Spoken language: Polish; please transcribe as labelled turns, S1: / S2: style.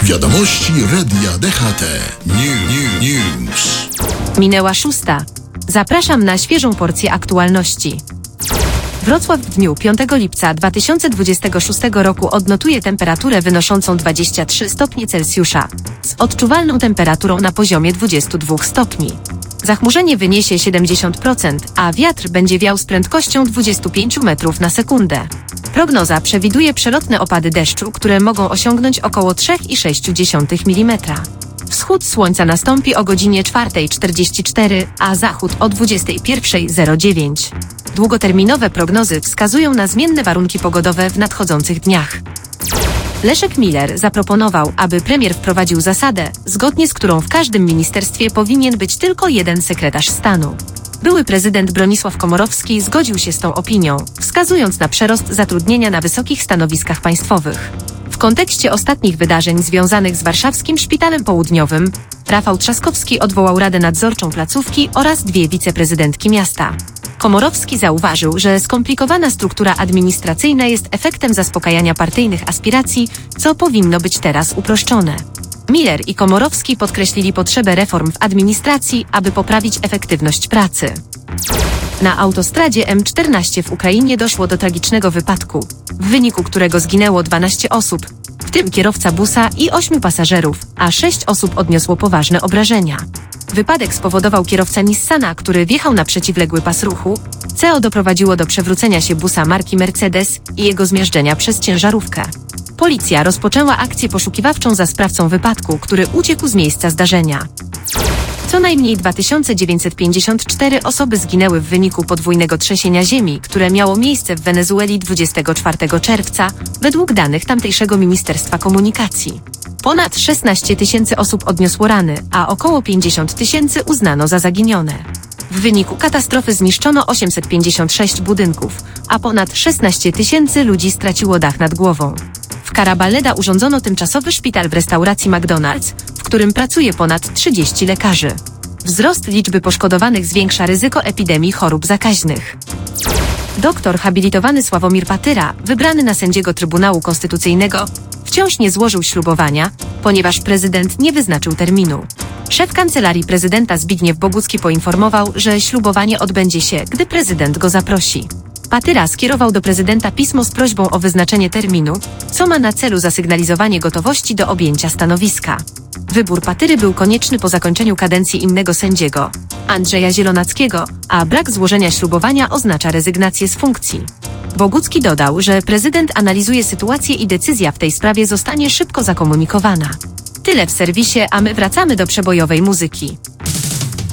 S1: Wiadomości Radia DHT. News.
S2: Minęła 6. Zapraszam na świeżą porcję aktualności. Wrocław w dniu 5 lipca 2026 roku odnotuje temperaturę wynoszącą 23 stopnie Celsjusza, z odczuwalną temperaturą na poziomie 22 stopni. Zachmurzenie wyniesie 70%, a wiatr będzie wiał z prędkością 25 metrów na sekundę. Prognoza przewiduje przelotne opady deszczu, które mogą osiągnąć około 3,6 mm. Wschód słońca nastąpi o godzinie 4:44, a zachód o 21:09. Długoterminowe prognozy wskazują na zmienne warunki pogodowe w nadchodzących dniach. Leszek Miller zaproponował, aby premier wprowadził zasadę, zgodnie z którą w każdym ministerstwie powinien być tylko jeden sekretarz stanu. Były prezydent Bronisław Komorowski zgodził się z tą opinią, wskazując na przerost zatrudnienia na wysokich stanowiskach państwowych. W kontekście ostatnich wydarzeń związanych z warszawskim Szpitalem Południowym, Rafał Trzaskowski odwołał Radę Nadzorczą placówki oraz 2 wiceprezydentki miasta. Komorowski zauważył, że skomplikowana struktura administracyjna jest efektem zaspokajania partyjnych aspiracji, co powinno być teraz uproszczone. Miller i Komorowski podkreślili potrzebę reform w administracji, aby poprawić efektywność pracy. Na autostradzie M14 w Ukrainie doszło do tragicznego wypadku, w wyniku którego zginęło 12 osób, w tym kierowca busa i 8 pasażerów, a 6 osób odniosło poważne obrażenia. Wypadek spowodował kierowca Nissana, który wjechał na przeciwległy pas ruchu, co doprowadziło do przewrócenia się busa marki Mercedes i jego zmiażdżenia przez ciężarówkę. Policja rozpoczęła akcję poszukiwawczą za sprawcą wypadku, który uciekł z miejsca zdarzenia. Co najmniej 2954 osoby zginęły w wyniku podwójnego trzęsienia ziemi, które miało miejsce w Wenezueli 24 czerwca, według danych tamtejszego Ministerstwa Komunikacji. Ponad 16 tysięcy osób odniosło rany, a około 50 tysięcy uznano za zaginione. W wyniku katastrofy zniszczono 856 budynków, a ponad 16 tysięcy ludzi straciło dach nad głową. W Carabaleda urządzono tymczasowy szpital w restauracji McDonald's, w którym pracuje ponad 30 lekarzy. Wzrost liczby poszkodowanych zwiększa ryzyko epidemii chorób zakaźnych. Doktor habilitowany Sławomir Patyra, wybrany na sędziego Trybunału Konstytucyjnego, wciąż nie złożył ślubowania, ponieważ prezydent nie wyznaczył terminu. Szef Kancelarii Prezydenta Zbigniew Bogucki poinformował, że ślubowanie odbędzie się, gdy prezydent go zaprosi. Patyra skierował do prezydenta pismo z prośbą o wyznaczenie terminu, co ma na celu zasygnalizowanie gotowości do objęcia stanowiska. Wybór Patyry był konieczny po zakończeniu kadencji innego sędziego, Andrzeja Zielonackiego, a brak złożenia ślubowania oznacza rezygnację z funkcji. Bogucki dodał, że prezydent analizuje sytuację i decyzja w tej sprawie zostanie szybko zakomunikowana. Tyle w serwisie, a my wracamy do przebojowej muzyki.